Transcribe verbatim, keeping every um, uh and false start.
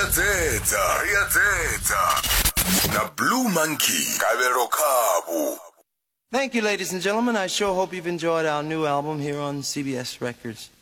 Riyadzedza, Riyadzedza. Na Blue Monkey, Kabelo Kabu. Thank you, ladies and gentlemen. I sure hope you've enjoyed our new album here on C B S Records.